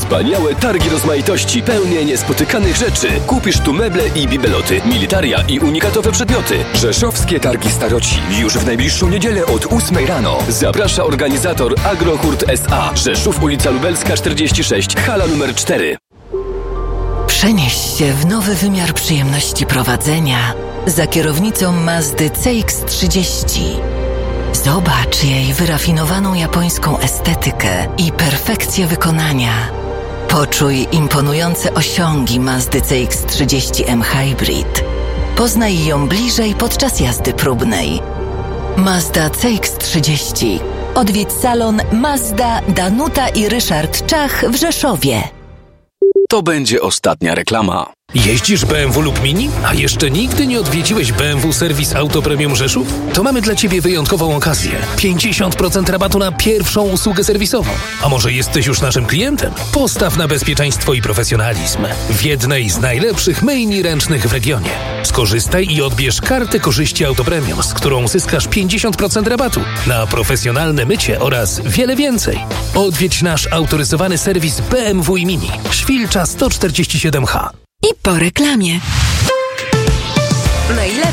Wspaniałe targi rozmaitości, pełne niespotykanych rzeczy. Kupisz tu meble i bibeloty, militaria i unikatowe przedmioty. Rzeszowskie Targi Staroci. Już w najbliższą niedzielę od 8 rano. Zaprasza organizator Agrohurt S.A. Rzeszów, ulica Lubelska 46, hala numer 4. Przenieś się w nowy wymiar przyjemności prowadzenia za kierownicą Mazdy CX-30. Zobacz jej wyrafinowaną japońską estetykę i perfekcję wykonania. Poczuj imponujące osiągi Mazdy CX-30 M Hybrid. Poznaj ją bliżej podczas jazdy próbnej. Mazda CX-30. Odwiedź salon Mazda, Danuta i Ryszard Czach w Rzeszowie. To będzie ostatnia reklama. Jeździsz BMW lub Mini? A jeszcze nigdy nie odwiedziłeś BMW Serwis Auto Premium Rzeszów? To mamy dla Ciebie wyjątkową okazję. 50% rabatu na pierwszą usługę serwisową. A może jesteś już naszym klientem? Postaw na bezpieczeństwo i profesjonalizm w jednej z najlepszych myjni ręcznych w regionie. Skorzystaj i odbierz kartę korzyści Auto Premium, z którą zyskasz 50% rabatu na profesjonalne mycie oraz wiele więcej. Odwiedź nasz autoryzowany serwis BMW i Mini. Świlcza 147H. I po reklamie. Najlepsze